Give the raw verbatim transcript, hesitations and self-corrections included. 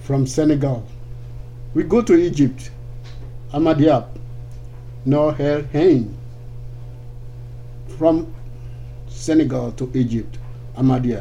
from Senegal. We go to Egypt, Ahmad Diab, Noor El Ain. From Senegal to Egypt, Ahmad Diab.